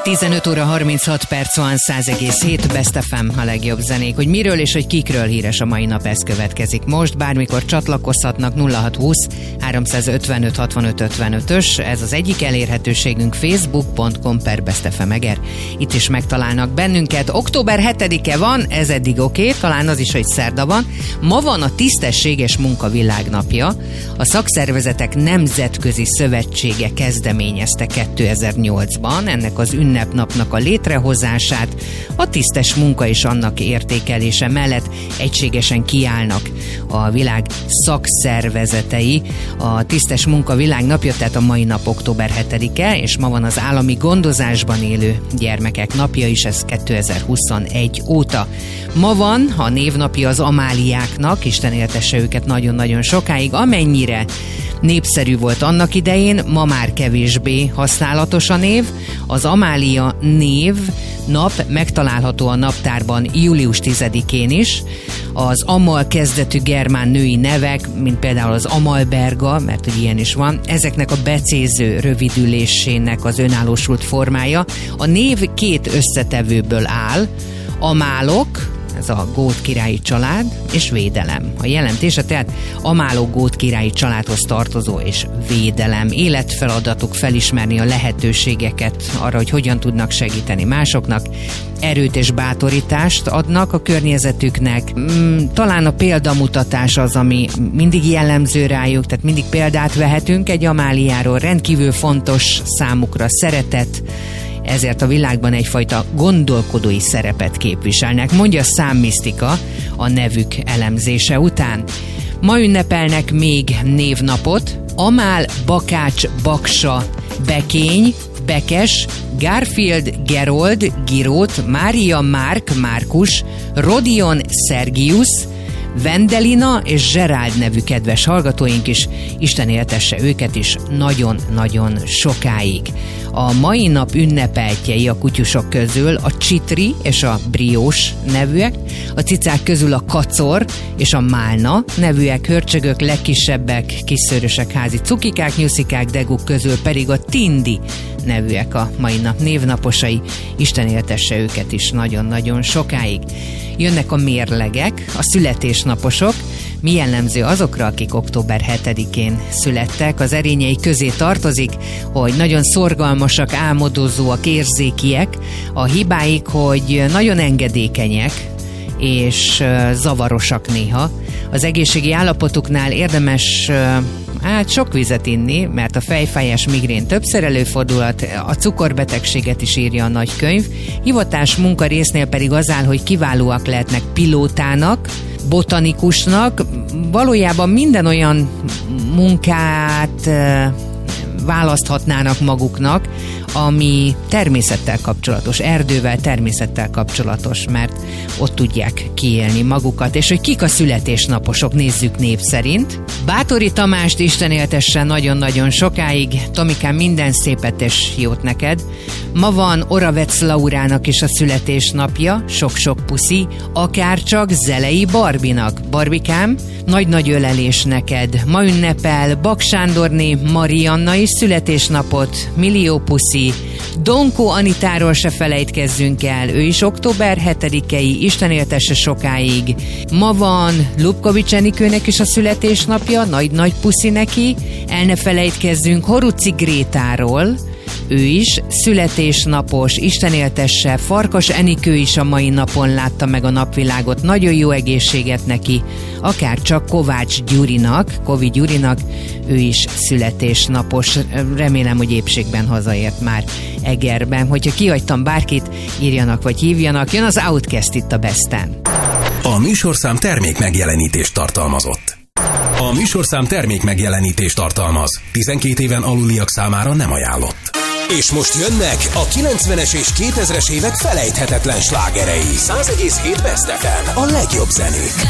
15 óra 36 perc van, 100,7 Best FM a legjobb zenék. Hogy miről és hogy kikről híres a mai nap, ez következik most. Bármikor csatlakozhatnak, 0620 355 65 55-ös. Ez az egyik elérhetőségünk, facebook.com/Best FM Eger. Itt is megtalálnak bennünket. Október 7-e van, ez eddig oké, talán az is, hogy szerda van. Ma van a tisztességes munka világnapja. A szakszervezetek nemzetközi szövetsége kezdeményezte 2008-ban ennek az ünnepnapnak a létrehozását. A tisztes munka és annak értékelése mellett egységesen kiállnak a világ szakszervezetei. A tisztes munka világnapja, tehát a mai nap október 7-e, és ma van az állami gondozásban élő gyermekek napja is, ez 2021 óta. Ma van a névnapja az Amáliáknak, Isten éltesse őket nagyon-nagyon sokáig, amennyire népszerű volt annak idején, ma már kevésbé használatos a név. Az Amália név nap megtalálható a naptárban július 10-én is. Az Amal kezdetű germán női nevek, mint például az Amalberga, mert hogy ilyen is van, ezeknek a becéző rövidülésének az önállósult formája. A név két összetevőből áll: Amálok, ez a gót királyi család, és védelem. A jelentése tehát Amálok gót királyi családhoz tartozó és védelem. Életfeladatuk felismerni a lehetőségeket arra, hogy hogyan tudnak segíteni másoknak. Erőt és bátorítást adnak a környezetüknek. Talán a példamutatás az, ami mindig jellemző rájuk, tehát mindig példát vehetünk egy Amáliáról. Rendkívül fontos számukra szeretet, ezért a világban egyfajta gondolkodói szerepet képviselnek, mondja a számmisztika a nevük elemzése után. Ma ünnepelnek még névnapot: Amál, Bakács, Baksa, Bekény, Bekes, Garfield, Gerold, Girót, Mária, Márk, Márkus, Rodion, Szergius, Vendelina és Gerald nevű kedves hallgatóink is, Isten éltesse őket is nagyon-nagyon sokáig. A mai nap ünnepeltjei a kutyusok közül a Csitri és a Briós nevűek, a cicák közül a Kacor és a Málna nevűek, hörcsögök, legkisebbek, kisszőrösek, házi cukikák, nyuszikák, deguk közül pedig a Tindi nevűek a mai nap névnaposai. Isten éltesse őket is nagyon-nagyon sokáig. Jönnek a mérlegek, a születésnaposok. Mi jellemző azokra, akik október 7-én születtek? Az erényei közé tartozik, hogy nagyon szorgalmasak, álmodozóak, érzékiek. A hibáik, hogy nagyon engedékenyek és zavarosak néha. Az egészségi állapotuknál érdemes sok vizet inni, mert a fejfájás, migrén többször előfordulhat, a cukorbetegséget is írja a nagykönyv. Hivatás munkarésznél pedig az áll, hogy kiválóak lehetnek pilótának, botanikusnak, valójában minden olyan munkát választhatnának maguknak, ami természettel kapcsolatos, erdővel, természettel kapcsolatos, mert ott tudják kiélni magukat. És hogy kik a születésnaposok, nézzük név szerint. Bátori Tamást Isten éltesse nagyon-nagyon sokáig. Tomikám, minden szépet és jót neked. Ma van Oravec Laurának is a születésnapja, sok-sok puszi, akárcsak Zelei Barbinak. Barbikám, nagy-nagy ölelés neked. Ma ünnepel Bak Sándorné Marianna is születésnapot, millió puszi. Donkó Anitáról se felejtkezzünk el, ő is október 7-ei, Isten éltesse sokáig. Ma van Lubkovics Enikőnek is a születésnapja, nagy-nagy puszi neki. El ne felejtkezzünk Horuci Grétáról, ő is születésnapos, Isten éltesse. Farkas Enikő is a mai napon látta meg a napvilágot, nagyon jó egészséget neki. Akár csak Kovács Gyurinak, Kovi Gyurinak, ő is születésnapos. Remélem, hogy épségben hazaért már Egerben. Hogyha kihagytam bárkit, írjanak vagy hívjanak. Jön az Outcast itt a Besten. A műsorszám termék megjelenítést tartalmazott. A műsorszám termék megjelenítést tartalmaz. 12 éven aluliak számára nem ajánlott. És most jönnek a 90-es és 2000-es évek felejthetetlen slágerei. 100,7 Best FM, a legjobb zenék.